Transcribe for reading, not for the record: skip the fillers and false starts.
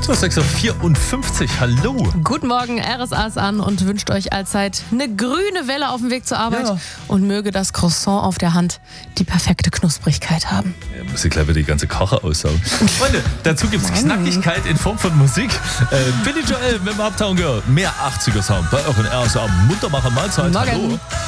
6:54 Uhr, hallo. Guten Morgen, RSA ist an und wünscht euch allzeit eine grüne Welle auf dem Weg zur Arbeit. Ja. Und möge das Croissant auf der Hand die perfekte Knusprigkeit haben. Ja, muss ich gleich wieder die ganze Karre aussaugen. Freunde, dazu gibt es Knackigkeit in Form von Musik. Billy Joel mit dem Uptown Girl. Mehr 80er Sound bei euren RSA Muntermacher Mahlzeit. Morgen. Hallo.